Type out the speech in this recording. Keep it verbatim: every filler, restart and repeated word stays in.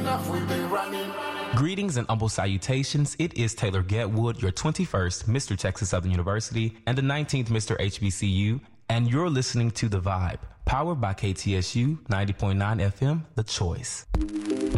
enough, we've been running. Greetings and humble salutations. It is Taylor Getwood, your twenty-first Mister Texas Southern University and the nineteenth Mister H B C U, and you're listening to The Vibe, powered by K T S U ninety point nine F M, The Choice.